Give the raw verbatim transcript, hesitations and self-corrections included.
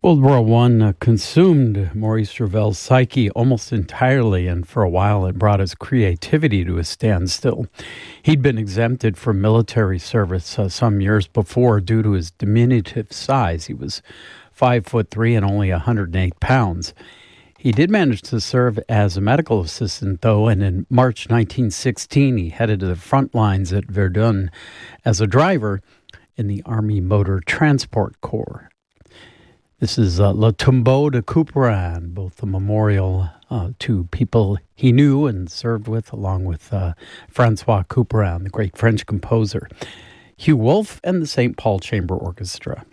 World War One uh, consumed Maurice Ravel's psyche almost entirely, and for a while it brought his creativity to a standstill. He'd been exempted from military service uh, some years before due to his diminutive size. He was five foot three and only one hundred eight pounds. He did manage to serve as a medical assistant, though, and in March nineteen sixteen he headed to the front lines at Verdun as a driver in the Army Motor Transport Corps. This is uh, Le Tombeau de Couperin, both a memorial uh, to people he knew and served with, along with uh, Francois Couperin, the great French composer, Hugh Wolf, and the Saint Paul Chamber Orchestra.